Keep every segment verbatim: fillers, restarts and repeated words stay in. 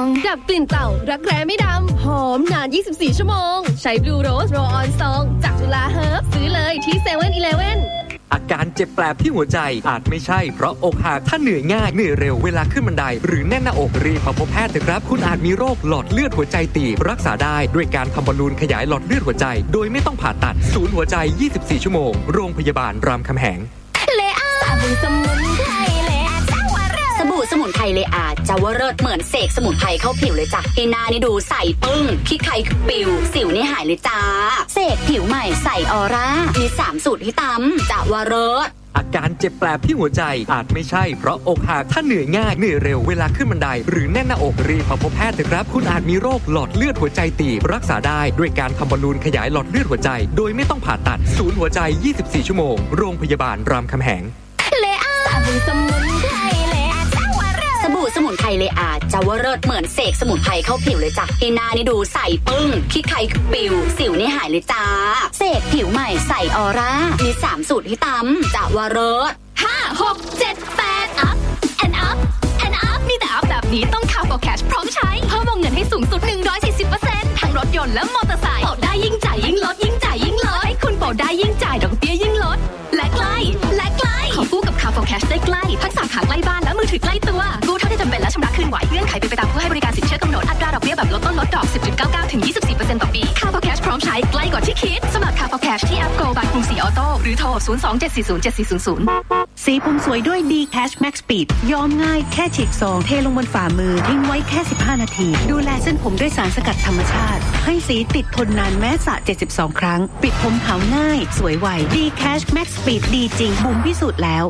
ดับกลิ่นเต่ารักแร้ไม่ดำหอมนานยี่สิบสี่ชั่วโมงใช้บลูโรสโรออนซองจากจุฬาเฮิร์บซื้อเลยที่เซเว่นอีเลฟเว่นอาการเจ็บแปลบที่หัวใจอาจไม่ใช่เพราะอกหักถ้าเหนื่อยง่ายเหนื่อยเร็วเวลาขึ้นบันไดหรือแน่นหน้าอกรีบมาพบแพทย์เถอะครับคุณอาจมีโรคหลอดเลือดหัวใจตีบรักษาได้ด้วยการทำบอลลูนขยายหลอดเลือดหัวใจโดยไม่ต้องผ่าตัดศูนย์หัวใจยี่สิบสี่ชั่วโมงโรงพยาบาลรามคำแหงเลอาสบู่สมุนไพรเลอาจาวเริศสบู่สมุนไพรเลอาจาวเริศเหมือนเสกสมุนไพรเข้าผิวเลยจ้ะให้หน้านี่ดูใสปึ้งขี้ใครปิวสิวนี่หายเลยจ้าเสกผิวใหม่ใสออร่ามีสามสูตรที่ตำจาวเริศอาการเจ็บแปลบที่หัวใจอาจไม่ใช่เพราะอกหักถ้าเหนื่อยง่ายเหนื่อยเร็วเวลาขึ้นบันไดหรือแน่นหน้าอกรีบมาพบแพทย์เถอะครับคุณอาจมีโรคหลอดเลือดหัวใจตีบรักษาได้ด้วยการทำบอลลูนขยายหลอดเลือดหัวใจโดยไม่ต้องผ่าตัดศูนย์หัวใจยี่สิบสี่ชั่วโมงโรงพยาบาลรามคำแหงเลอาสบู่สมุนไพรเลอาจาวเริศสบู่สมุนไพรเลอาจาวเริศเหมือนเสกสมุนไพรเข้าผิวเลยจ้ะให้หน้านี่ดูใสปึ้งขี้ใครปิวสิวนี่หายเลยจ้าเสกผิวใหม่ใสออร่ามีสามสูตรที่ตำจาวเริศห้า หก เจ็ด แปด up and up and up มีแต่ up แบบนี้ต้อง Carfor Cash พร้อมใช้เพิ่มวงเงินให้สูงสุด หนึ่งร้อยสี่สิบเปอร์เซ็นต์ ทั้งรถยนต์และมอเตอร์ไซค์โปรได้ยิ่งจ่ายยิ่งลดยิ่งจ่ายยิ่งลดให้คุณโปรได้ยิ่งจ่ายดอกเบี้ยยิ่งลดและใกล้และใกล้ขอกู้กับ Carfor Cash ได้ใกล้ทั้งสาขาใกล้บ้านและมือถือใกล้ตัวกู้เท่าที่จำเป็นและชำระคืนไหวเงื่อนไขเป็นไปตามผู้ให้บริการสินเชื่อกำหนดอัตราดอกเบี้ยแบบลดต้นลดดอก สิบจุดเก้าเก้า ถึง ยี่สิบสี่เปอร์เซ็นต์ ต่อปี Carfor Cash พร้อมใช้ใกล้กว่าที่คิดสมัคร Carfor Cash ที่แอป Go บายกรุงศรีออโต้หรือโทรศูนย์ สอง เจ็ด สี่ ศูนย์ เจ็ด สี่ ศูนย์ ศูนย์สีผมสวยด้วย D Cash Max Speed ย้อมง่ายแค่ฉีกซองเทลงบนฝ่ามือทิ้งไว้แค่สิบห้านาทีดูแลเส้นผมด้วยสารสกัดธรรมชาติให้สีติดทนนานแม้สระเจ็ดสิบสองครั้งปิดผมขาวง่ายสวยไว D Cash Max Speed ดีจริงบุ๋มพิสูจน์แล้ว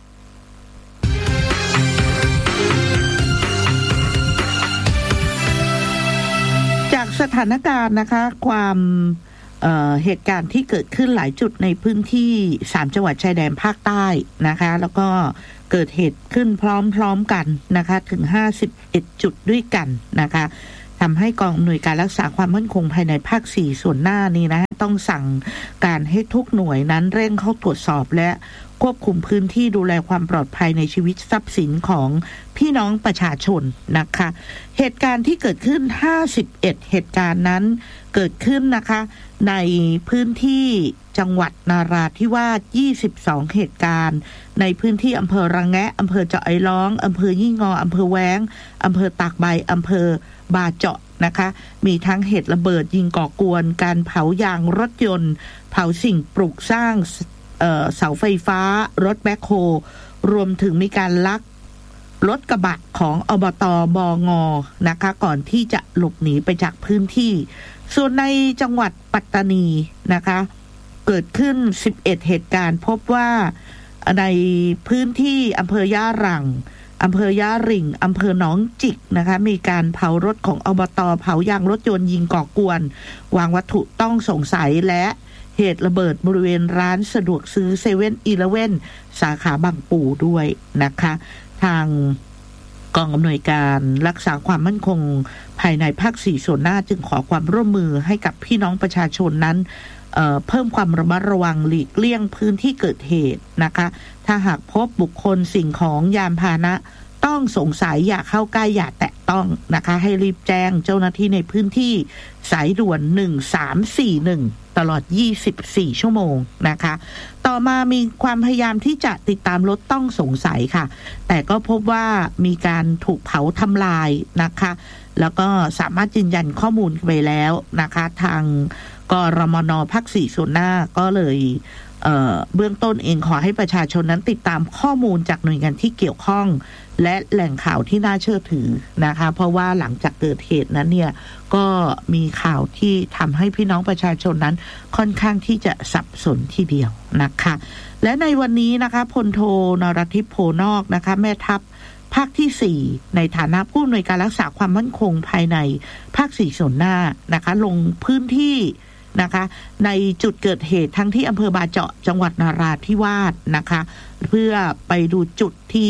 จากสถานการณ์นะคะความเอ่อเหตุการณ์ที่เกิดขึ้นหลายจุดในพื้นที่สามจังหวัดชายแดนภาคใต้นะคะแล้วก็เกิดเหตุขึ้นพร้อมๆกันนะคะถึงห้าสิบเอ็ดจุดด้วยกันนะคะทำให้กองอำนวยการรักษาความมั่นคงภายในภาคสี่ส่วนหน้านี้นะต้องสั่งการให้ทุกหน่วยนั้นเร่งเข้าตรวจสอบและควบคุมพื้นที่ดูแลความปลอดภัยในชีวิตทรัพย์สินของพี่น้องประชาชนนะคะเหตุการณ์ที่เกิดขึ้นห้าสิบเอ็ดเหตุการณ์นั้นเกิดขึ้นนะคะในพื้นที่จังหวัดนาราธิวาสยี่สิบสองเหตุการณ์ในพื้นที่อำเภอระแงะอำเภอเจาะไอร้องอำเภอยี่งออำเภอแว้งอำเภอตากใบอำเภอบาเจาะนะคะมีทั้งเหตุระเบิดยิงก่อกวนการเผายางรถยนต์เผาสิ่งปลูกสร้างเอ่อเสาไฟฟ้ารถแบ็คโฮรวมถึงมีการลักรถกระบะของอบต.บง.นะคะก่อนที่จะหลบหนีไปจากพื้นที่ส่วนในจังหวัดปัตตานีนะคะเกิดขึ้นสิบเอ็ดเหตุการณ์พบว่าในพื้นที่อำเภอย่าหรั่งอำเภอย่าริ่งอำเภอหนองจิกนะคะมีการเผารถของอบต.เผายางรถยนต์ยิงก่อกวนวางวัตถุต้องสงสัยและเหตุระเบิดบริเวณร้านสะดวกซื้อเซเว่นอีเลฟเว่นสาขาบางปูด้วยนะคะทางกองอำนวยการรักษาความมั่นคงภายในภาคสี่ส่วนหน้าจึงขอความร่วมมือให้กับพี่น้องประชาชนนั้น เอ่อ เพิ่มความระมัดระวังหลีกเลี่ยงพื้นที่เกิดเหตุนะคะถ้าหากพบบุคคลสิ่งของยานพาหนะต้องสงสัยอย่าเข้าใกล้อย่าแตะต้องนะคะให้รีบแจ้งเจ้าหน้าที่ในพื้นที่สายด่วนหนึ่งสามสี่หนึ่งตลอดยี่สิบสี่ชั่วโมงนะคะต่อมามีความพยายามที่จะติดตามรถต้องสงสัยค่ะแต่ก็พบว่ามีการถูกเผาทำลายนะคะแล้วก็สามารถยืนยันข้อมูลไปแล้วนะคะทางกรมน.ภาคสี่ส่วนหน้าก็เลยเอ่อเบื้องต้นเองขอให้ประชาชนนั้นติดตามข้อมูลจากหน่วยงานที่เกี่ยวข้องและแหล่งข่าวที่น่าเชื่อถือนะคะเพราะว่าหลังจากเกิดเหตุนั้นเนี่ยก็มีข่าวที่ทำให้พี่น้องประชาชนนั้นค่อนข้างที่จะสับสนทีเดียวนะคะและในวันนี้นะคะพลโทนรทิพย์โพนอกนะคะแม่ทัพภาคที่สี่ในฐานะผู้อำนวยการรักษาความมั่นคงภายในภาคสี่ส่วนหน้านะคะลงพื้นที่นะคะในจุดเกิดเหตุทั้งที่อำเภอบาเจาะจังหวัดนราธิวาสนะคะเพื่อไปดูจุดที่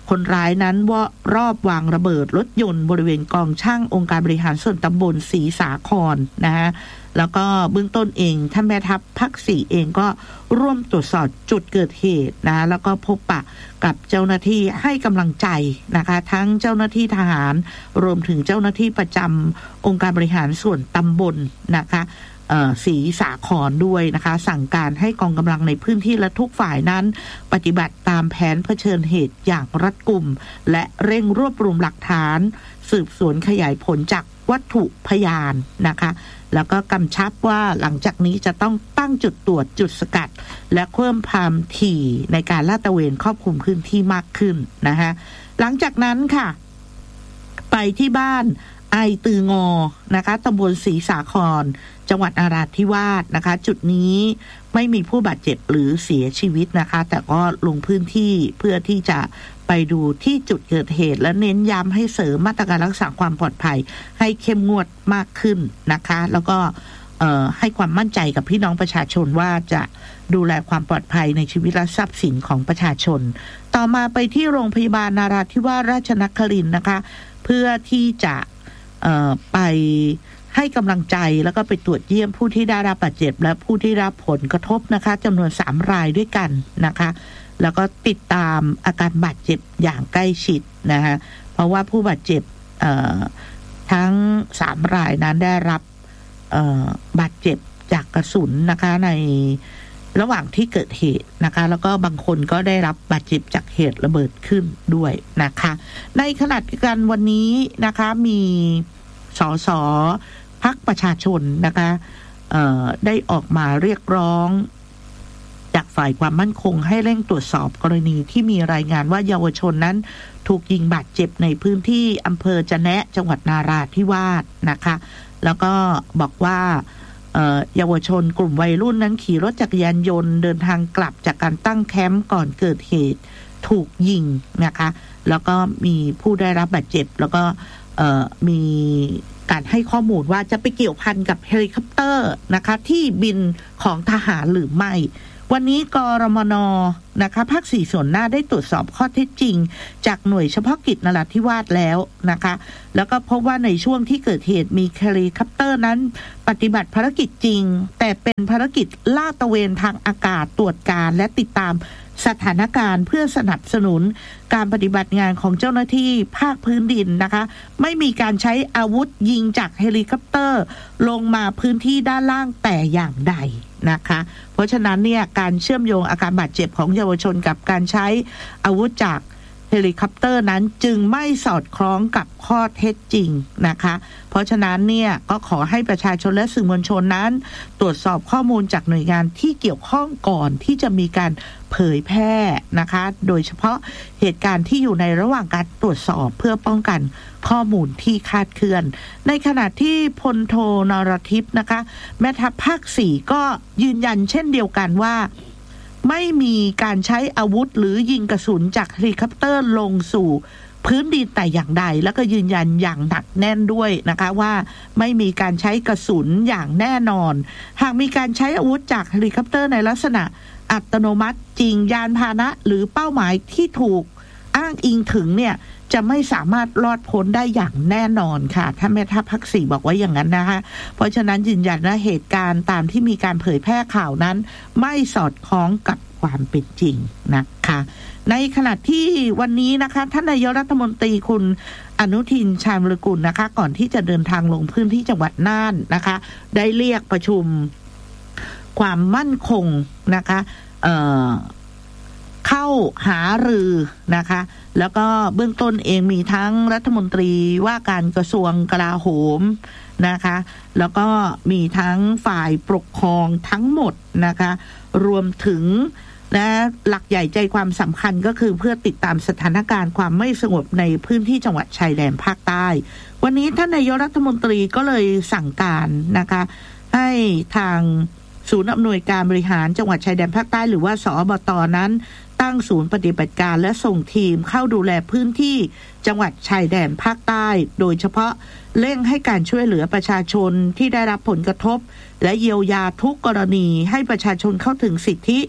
คนร้ายนั้นว่ารอบวางระเบิดรถยนต์บริเวณกองช่างองค์การบริหารส่วนตำบลศรีสาครนะฮะแล้วก็เบื้องต้นเองท่านแม่ทัพภาคสี่เองก็ร่วมตรวจสอบจุดเกิดเหตุนะแล้วก็พบปะกับเจ้าหน้าที่ให้กำลังใจนะคะทั้งเจ้าหน้าที่ทหารรวมถึงเจ้าหน้าที่ประจำองค์การบริหารส่วนตำบลนะคะศรีสาครด้วยนะคะสั่งการให้กองกำลังในพื้นที่และทุกฝ่ายนั้นปฏิบัติตามแผนเผชิญเหตุอย่างรัดกุมและเร่งรวบรวมหลักฐานสืบสวนขยายผลจากวัตถุพยานนะคะแล้วก็กำชับว่าหลังจากนี้จะต้องตั้งจุดตรวจจุดสกัดและเพิ่มความถี่ในการลาดตระเวนครอบคลุมพื้นที่มากขึ้นนะคะหลังจากนั้นค่ะไปที่บ้านไอตืองอนะคะตำบลศรีสาครจังหวัดนราธิวาสนะคะจุดนี้ไม่มีผู้บาดเจ็บหรือเสียชีวิตนะคะแต่ก็ลงพื้นที่เพื่อที่จะไปดูที่จุดเกิดเหตุและเน้นย้ำให้เสริมมาตรการรักษาความปลอดภัยให้เข้มงวดมากขึ้นนะคะแล้วก็ให้ความมั่นใจกับพี่น้องประชาชนว่าจะดูแลความปลอดภัยในชีวิตและทรัพย์สินของประชาชนต่อมาไปที่โรงพยาบาลนราธิวาสราชนครินทร์นะคะเพื่อที่จะไปให้กำลังใจแล้วก็ไปตรวจเยี่ยมผู้ที่ได้รับบาดเจ็บและผู้ที่รับผลกระทบนะคะจำนวนสามรายด้วยกันนะคะแล้วก็ติดตามอาการบาดเจ็บอย่างใกล้ชิดนะคะเพราะว่าผู้บาดเจ็บทั้งสามรายนั้นได้รับบาดเจ็บจากกระสุนนะคะในระหว่างที่เกิดเหตุนะคะแล้วก็บางคนก็ได้รับบาดเจ็บจากเหตุระเบิดขึ้นด้วยนะคะในขณะเดียวกันวันนี้นะคะมีสสพรรคประชาชนนะคะได้ออกมาเรียกร้องจากฝ่ายความมั่นคงให้เร่งตรวจสอบกรณีที่มีรายงานว่าเยาวชนนั้นถูกยิงบาดเจ็บในพื้นที่อำเภอจะแนะจังหวัดนาราธิวาสนะคะแล้วก็บอกว่าเยาวชนกลุ่มวัยรุ่นนั้นขี่รถจักรยานยนต์เดินทางกลับจากการตั้งแคมป์ก่อนเกิดเหตุถูกยิงนะคะแล้วก็มีผู้ได้รับบาดเจ็บแล้วก็มีการให้ข้อมูลว่าจะไปเกี่ยวพันกับเฮลิคอปเตอร์นะคะที่บินของทหารหรือไม่วันนี้กรมน.นะคะภาคสี่ส่วนหน้าได้ตรวจสอบข้อเท็จจริงจากหน่วยเฉพาะกิจนราธิวาสแล้วนะคะแล้วก็พบว่าในช่วงที่เกิดเหตุมีเฮลิคอปเตอร์นั้นปฏิบัติภารกิจจริงแต่เป็นภารกิจลาดตระเวนทางอากาศตรวจการและติดตามสถานการณ์เพื่อสนับสนุนการปฏิบัติงานของเจ้าหน้าที่ภาคพื้นดินนะคะไม่มีการใช้อาวุธยิงจากเฮลิคอปเตอร์ลงมาพื้นที่ด้านล่างแต่อย่างใดนะคะเพราะฉะนั้นเนี่ยการเชื่อมโยงอาการบาดเจ็บของเยาวชนกับการใช้อาวุธจากเฮลิคอปเตอร์นั้นจึงไม่สอดคล้องกับข้อเท็จจริงนะคะเพราะฉะนั้นเนี่ยก็ขอให้ประชาชนและสื่อมวลชนนั้นตรวจสอบข้อมูลจากหน่วยงานที่เกี่ยวข้องก่อนที่จะมีการเผยแพร่นะคะโดยเฉพาะเหตุการณ์ที่อยู่ในระหว่างการตรวจสอบเพื่อป้องกันข้อมูลที่คลาดเคลื่อนในขณะที่พลโทนรทิพย์นะคะแม่ทัพภาคสี่ก็ยืนยันเช่นเดียวกันว่าไม่มีการใช้อาวุธหรือยิงกระสุนจากเฮลิคอปเตอร์ลงสู่พื้นดินแต่อย่างใดแล้วก็ยืนยันอย่างหนักแน่นด้วยนะคะว่าไม่มีการใช้กระสุนอย่างแน่นอนหากมีการใช้อาวุธจากเฮลิคอปเตอร์ในลักษณะอัตโนมัติจริงยานพาหนะหรือเป้าหมายที่ถูกอ้างอิงถึงเนี่ยจะไม่สามารถรอดพ้นได้อย่างแน่นอนค่ะท่านแม่ทัพภาคสี่บอกว่าอย่างนั้นนะคะเพราะฉะนั้นยืนยันว่าเหตุการณ์ตามที่มีการเผยแพร่ข่าวนั้นไม่สอดคล้องกับความเป็นจริงนะคะในขณะที่วันนี้นะคะท่านนายกรัฐมนตรีคุณอนุทินชาญวิรากูลนะคะก่อนที่จะเดินทางลงพื้นที่จังหวัดน่านนะคะได้เรียกประชุมความมั่นคงนะคะเอ่อเข้าหารือนะคะแล้วก็เบื้องต้นเองมีทั้งรัฐมนตรีว่าการกระทรวงกลาโหมนะคะแล้วก็มีทั้งฝ่ายปกครองทั้งหมดนะคะรวมถึงและหลักใหญ่ใจความสำคัญก็คือเพื่อติดตามสถานการณ์ความไม่สงบในพื้นที่จังหวัดชายแดนภาคใต้วันนี้ท่านนายกรัฐมนตรีก็เลยสั่งการนะคะให้ทางศูนย์อำนวยการบริหารจังหวัดชายแดนภาคใต้หรือว่าสอบต.นั้นตั้งศูนย์ปฏิบัติการและส่งทีมเข้าดูแลพื้นที่จังหวัดชายแดนภาคใต้โดยเฉพาะเร่งให้การช่วยเหลือประชาชนที่ได้รับผลกระทบและเยียวยาทุกกรณีให้ประชาชนเข้าถึงสิทธิ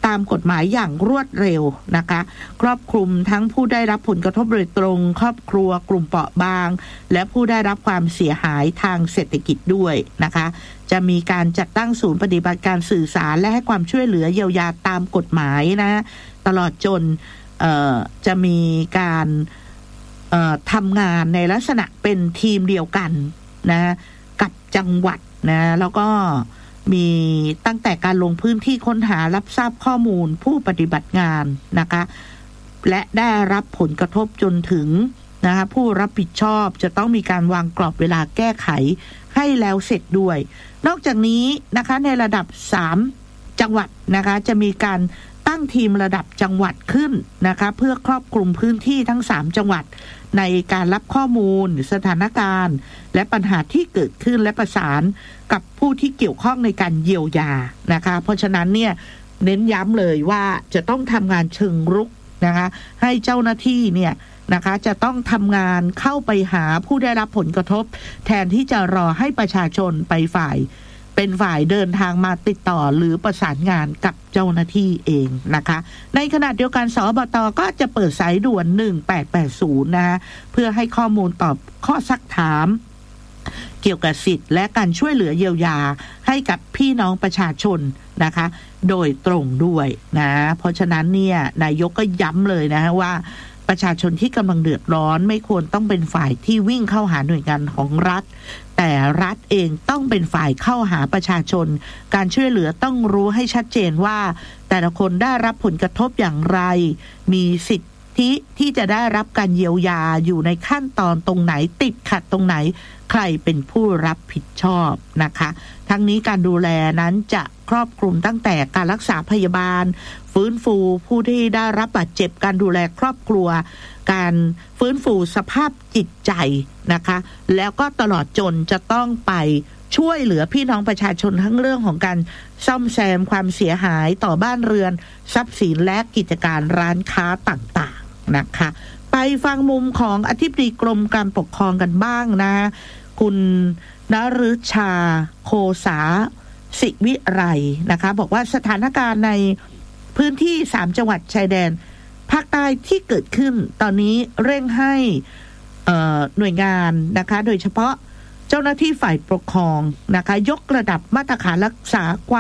ตามกฎหมายอย่างรวดเร็วนะคะครอบคลุมทั้งผู้ได้รับผลกระทบโดยตรงครอบครัวกลุ่มเปราะบางและผู้ได้รับความเสียหายทางเศรษฐกิจด้วยนะคะจะมีการจัดตั้งศูนย์ปฏิบัติการสื่อสารและให้ความช่วยเหลือเยียวยาตามกฎหมายนะตลอดจนจะมีการทำงานในลักษณะเป็นทีมเดียวกันนะกับจังหวัดนะแล้วก็มีตั้งแต่การลงพื้นที่ค้นหารับทราบข้อมูลผู้ปฏิบัติงานนะคะและได้รับผลกระทบจนถึงนะคะผู้รับผิดชอบจะต้องมีการวางกรอบเวลาแก้ไขให้แล้วเสร็จด้วยนอกจากนี้นะคะในระดับสามจังหวัดนะคะจะมีการตั้งทีมระดับจังหวัดขึ้นนะคะเพื่อครอบคลุมพื้นที่ทั้งสามจังหวัดในการรับข้อมูลสถานการณ์และปัญหาที่เกิดขึ้นและประสานกับผู้ที่เกี่ยวข้องในการเยียวยานะคะเพราะฉะนั้นเนี่ยเน้นย้ำเลยว่าจะต้องทำงานเชิงรุกนะคะให้เจ้าหน้าที่เนี่ยนะคะจะต้องทำงานเข้าไปหาผู้ได้รับผลกระทบแทนที่จะรอให้ประชาชนไปฝ่ายเป็นฝ่ายเดินทางมาติดต่อหรือประสานงานกับเจ้าหน้าที่เองนะคะในขณะเดียวกันสอบต.ก็จะเปิดสายด่วนหนึ่งแปดแปดศูนย์นะคะเพื่อให้ข้อมูลตอบข้อซักถามเกี่ยวกับสิทธิ์และการช่วยเหลือเยียวยาให้กับพี่น้องประชาชนนะคะโดยตรงด้วยนะเพราะฉะนั้นเนี่ยนายกก็ย้ำเลยนะว่าประชาชนที่กำลังเดือดร้อนไม่ควรต้องเป็นฝ่ายที่วิ่งเข้าหาหน่วยงานของรัฐแต่รัฐเองต้องเป็นฝ่ายเข้าหาประชาชนการช่วยเหลือต้องรู้ให้ชัดเจนว่าแต่ละคนได้รับผลกระทบอย่างไรมีสิทธิที่จะได้รับการเยียวยาอยู่ในขั้นตอนตรงไหนติดขัดตรงไหนใครเป็นผู้รับผิดชอบนะคะทั้งนี้การดูแลนั้นจะครอบคลุมตั้งแต่การรักษาพยาบาลฟื้นฟูผู้ที่ได้รับบาดเจ็บการดูแลครอบครัวการฟื้นฟูสภาพจิตใจนะคะแล้วก็ตลอดจนจะต้องไปช่วยเหลือพี่น้องประชาชนทั้งเรื่องของการซ่อมแซมความเสียหายต่อบ้านเรือนทรัพย์สินและกิจการร้านค้าต่างๆนะคะไปฟังมุมของอธิบดีกรมการปกครองกันบ้างนะคุณนฤชาโคสาศิวิไรนะคะบอกว่าสถานการณ์ในพื้นที่สามจังหวัดชายแดนภาคใต้ที่เกิดขึ้นตอนนี้เร่งให้หน่วยงานนะคะโดยเฉพาะเจ้าหน้าที่ฝ่ายปกครองนะคะยกระดับมาตรการรักษาความ